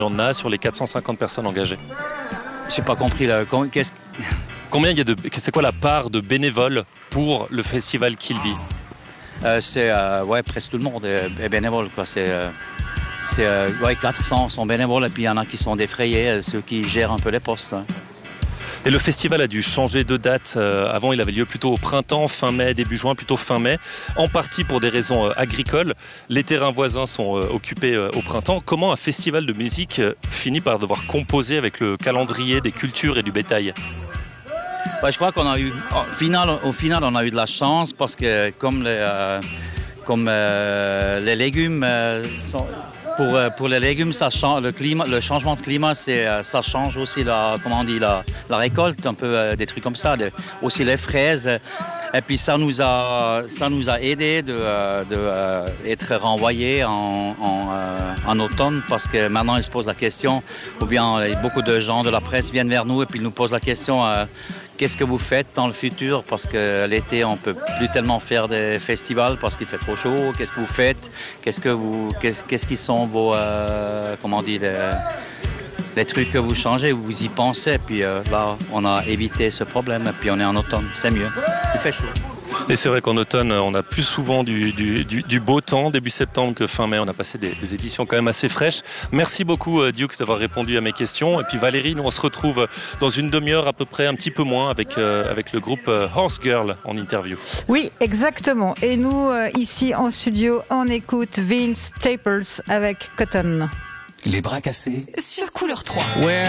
en a sur les 450 personnes engagées? J'ai pas compris là. Combien il y a c'est quoi la part de bénévoles pour le festival Kilby? C'est presque tout le monde est bénévole, quoi. C'est 400 sont bénévoles et puis il y en a qui sont défrayés, ceux qui gèrent un peu les postes. Ouais. Et le festival a dû changer de date. Avant, il avait lieu plutôt au printemps, fin mai, début juin, plutôt fin mai, en partie pour des raisons agricoles. Les terrains voisins sont occupés au printemps. Comment un festival de musique finit par devoir composer avec le calendrier des cultures et du bétail? Je crois qu'on a eu, au final, on a eu de la chance parce que comme les légumes pour les légumes, ça change, le changement de climat, ça change aussi la récolte, un peu des trucs comme ça, aussi les fraises. Et puis ça nous a aidé être renvoyés en automne parce que maintenant ils se posent la question, ou bien beaucoup de gens de la presse viennent vers nous et puis ils nous posent la question. Qu'est-ce que vous faites dans le futur? Parce que l'été, on ne peut plus tellement faire des festivals parce qu'il fait trop chaud. Qu'est-ce que vous faites? Qu'est-ce qui sont vos... les trucs que vous changez, vous y pensez. Puis là, on a évité ce problème. Et puis on est en automne, c'est mieux. Il fait chaud. Et c'est vrai qu'en automne, on a plus souvent du beau temps, début septembre que fin mai. On a passé des éditions quand même assez fraîches. Merci beaucoup, Dukes, d'avoir répondu à mes questions. Et puis Valérie, nous on se retrouve dans une demi-heure à peu près, un petit peu moins, avec le groupe Horse Girl en interview. Oui, exactement. Et nous, ici en studio, on écoute Vince Staples avec Cotton. Les bras cassés sur Couleur 3. Ouais.